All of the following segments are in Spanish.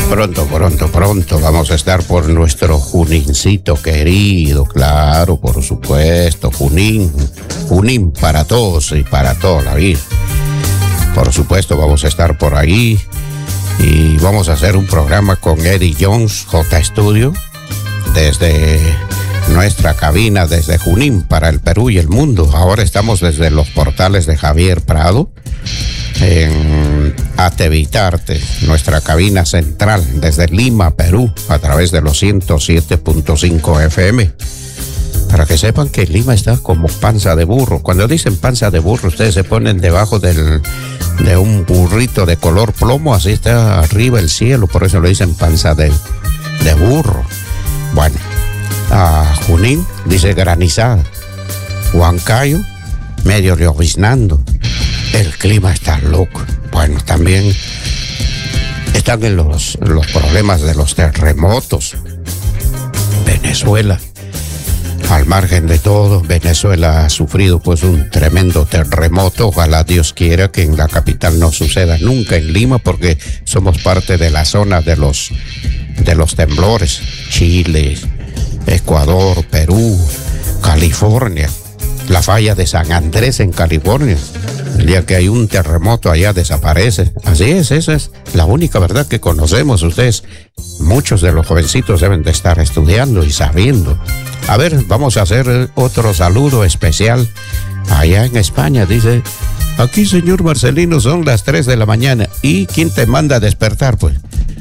Pronto vamos a estar por nuestro Junincito querido, claro, por supuesto, Junín para todos y para toda la vida. Por supuesto, vamos a estar por ahí y vamos a hacer un programa con Eddie Jones, J Studio, desde nuestra cabina, desde Junín para el Perú y el mundo. Ahora estamos desde los portales de Javier Prado, en Atevitarte, nuestra cabina central, desde Lima, Perú, a través de los 107.5 FM. Para que sepan que Lima está como panza de burro. Cuando dicen panza de burro, ustedes se ponen debajo de un burrito de color plomo, así está arriba el cielo, por eso lo dicen panza de burro. Bueno, a Junín dice granizada, Huancayo medio lloviznando. El clima está loco. Bueno, también están en los problemas de los terremotos. Venezuela, al margen de todo, Venezuela ha sufrido pues un tremendo terremoto. Ojalá Dios quiera que en la capital no suceda nunca, en Lima, porque somos parte de la zona de los temblores. Chile, Ecuador, Perú, California, la falla de San Andrés en California. El día que hay un terremoto allá desaparece. Así es, esa es la única verdad que conocemos. Ustedes, muchos de los jovencitos deben de estar estudiando y sabiendo. A ver, vamos a hacer otro saludo especial allá en España. Dice, aquí señor Marcelino son las 3 de la mañana. ¿Y quién te manda a despertar? Pues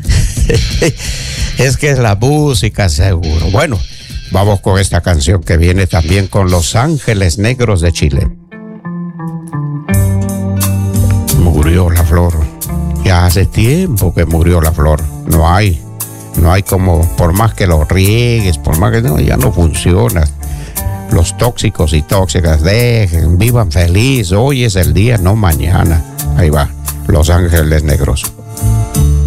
es que es la música seguro. Bueno, vamos con esta canción que viene también con Los Ángeles Negros de Chile. Murió la flor. Ya hace tiempo que murió la flor. No hay como, por más que lo riegues, por más que no, ya no funciona. Los tóxicos y tóxicas, dejen, vivan feliz. Hoy es el día, no mañana. Ahí va, Los Ángeles Negros.